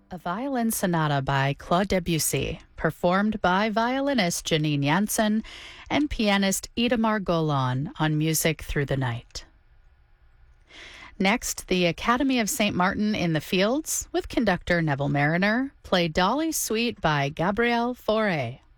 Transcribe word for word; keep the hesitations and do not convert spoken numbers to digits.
A violin sonata by Claude Debussy, performed by violinist Janine Jansen and pianist Itamar Golan on Music Through the Night. Next, the Academy of Saint Martin in the Fields, with conductor Neville Mariner, play Dolly Suite by Gabriel Fauré.